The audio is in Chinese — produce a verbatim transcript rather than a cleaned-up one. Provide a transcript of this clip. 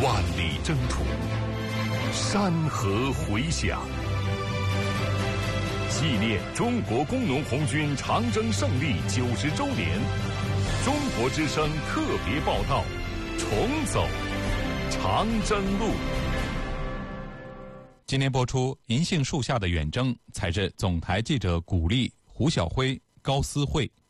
万里征途，山河回响。纪念中国工农红军长征胜利九十周年，中国之声特别报道：重走长征路。 今天播出《银杏树下的远征》，采自总台记者古丽、胡晓辉、高思慧。